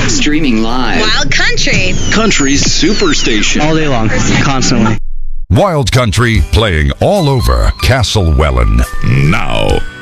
Streaming live. Wild Country. Country's superstation. All day long, constantly. Wild Country playing all over Castlewellan now.